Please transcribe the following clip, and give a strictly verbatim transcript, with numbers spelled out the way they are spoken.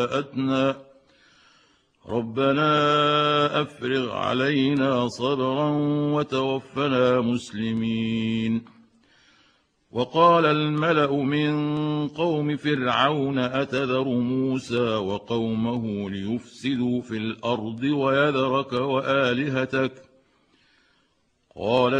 أتنا ربنا أفرغ علينا صبرا وتوفنا مسلمين. وقال الملأ من قوم فرعون أتذر موسى وقومه ليفسدوا في الأرض ويذرك وآلهتك قال